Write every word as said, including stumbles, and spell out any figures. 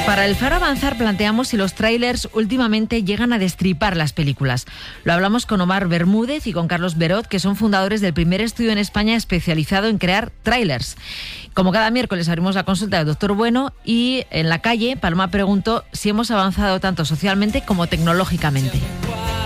Para el Faro Avanzar planteamos si los trailers últimamente llegan a destripar las películas. Lo hablamos con Omar Bermúdez y con Carlos Berot, que son fundadores del primer estudio en España especializado en crear trailers. Como cada miércoles abrimos la consulta del doctor Bueno y en la calle Paloma preguntó si hemos avanzado tanto socialmente como tecnológicamente.